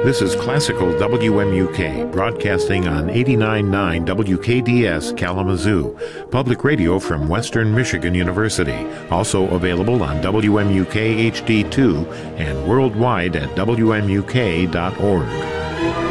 This is Classical WMUK, broadcasting on 89.9 WKDS Kalamazoo, public radio from Western Michigan University. Also available on WMUK HD2 and worldwide at WMUK.org.